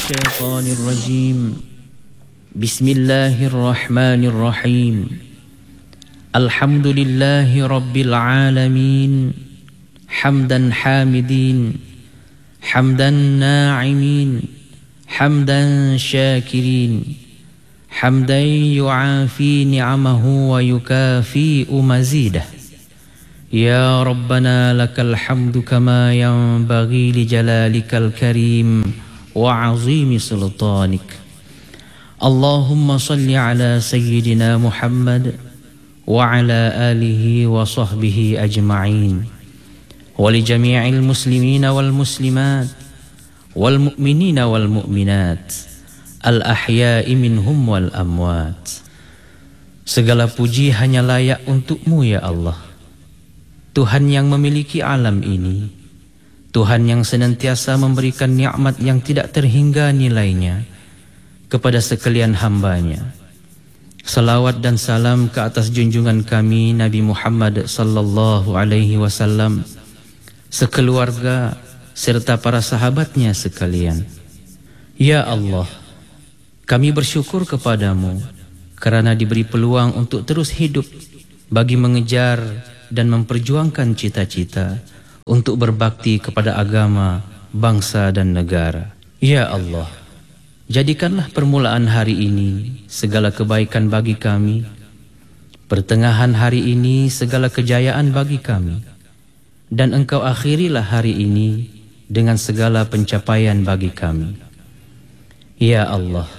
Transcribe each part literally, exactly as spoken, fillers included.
الشيطان الرجيم بسم الله الرحمن الرحيم الحمد لله رب العالمين حمدا حامدين حمدا ناعمين حمدا شاكرين حمدا يعافي نعمه ويكافئ مزيده يا ربنا لك الحمد كما ينبغي لجلالك الكريم وعظيم سلطانك اللهم صل على سيدنا محمد وعلى آله وصحبه أجمعين ولجميع المسلمين والمسلمات والمؤمنين والمؤمنات الأحياء منهم والأموات. Segala puji hanya layak untukmu ya Allah, Tuhan yang memiliki alam ini, Tuhan yang senantiasa memberikan nikmat yang tidak terhingga nilainya kepada sekalian hambanya. Salawat dan salam ke atas junjungan kami Nabi Muhammad sallallahu alaihi wasallam, sekeluarga serta para sahabatnya sekalian. Ya Allah, kami bersyukur kepadamu karena diberi peluang untuk terus hidup bagi mengejar dan memperjuangkan cita-cita untuk berbakti kepada agama, bangsa dan negara. Ya Allah, jadikanlah permulaan hari ini segala kebaikan bagi kami, pertengahan hari ini segala kejayaan bagi kami, dan Engkau akhirilah hari ini dengan segala pencapaian bagi kami. Ya Allah,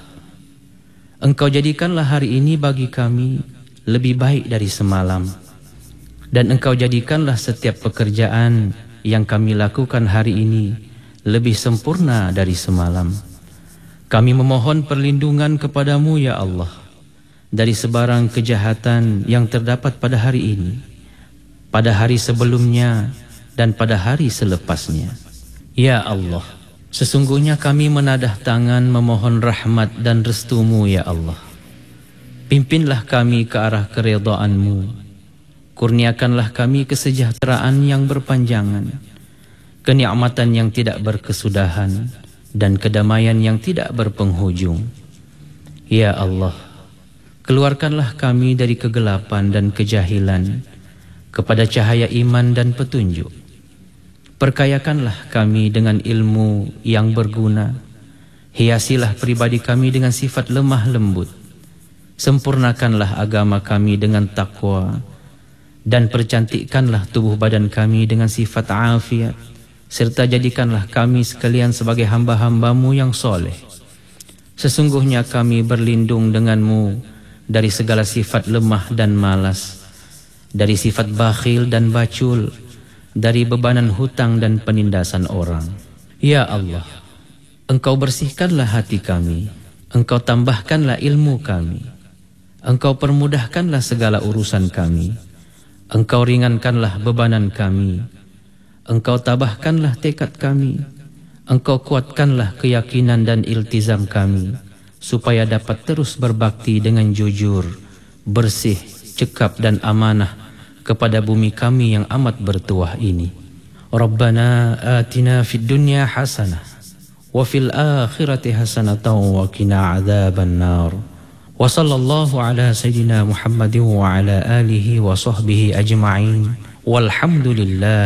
Engkau jadikanlah hari ini bagi kami lebih baik dari semalam, dan Engkau jadikanlah setiap pekerjaan yang kami lakukan hari ini lebih sempurna dari semalam. Kami memohon perlindungan kepadamu ya Allah dari sebarang kejahatan yang terdapat pada hari ini, pada hari sebelumnya dan pada hari selepasnya. Ya Allah, sesungguhnya kami menadah tangan memohon rahmat dan restumu ya Allah. Pimpinlah kami ke arah keridhaan-Mu. Kurniakanlah kami kesejahteraan yang berpanjangan, kenikmatan yang tidak berkesudahan, dan kedamaian yang tidak berpenghujung. Ya Allah, keluarkanlah kami dari kegelapan dan kejahilan kepada cahaya iman dan petunjuk. Perkayakanlah kami dengan ilmu yang berguna. Hiasilah pribadi kami dengan sifat lemah lembut. Sempurnakanlah agama kami dengan takwa, dan percantikkanlah tubuh badan kami dengan sifat afiat, serta jadikanlah kami sekalian sebagai hamba-hamba-Mu yang soleh. Sesungguhnya kami berlindung dengan-Mu dari segala sifat lemah dan malas, dari sifat bakhil dan bacul, dari bebanan hutang dan penindasan orang. Ya Allah, Engkau bersihkanlah hati kami, Engkau tambahkanlah ilmu kami, Engkau permudahkanlah segala urusan kami, Engkau ringankanlah bebanan kami, Engkau tabahkanlah tekad kami, Engkau kuatkanlah keyakinan dan iltizam kami, supaya dapat terus berbakti dengan jujur, bersih, cekap dan amanah kepada bumi kami yang amat bertuah ini. Rabbana atina fid dunya hasanah wa fil akhirati hasanatan wa qina adzaban nar. Wa sallallahu ala sayyidina Muhammadin wa ala alihi wa sahbihi ajma'in. Walhamdulillah.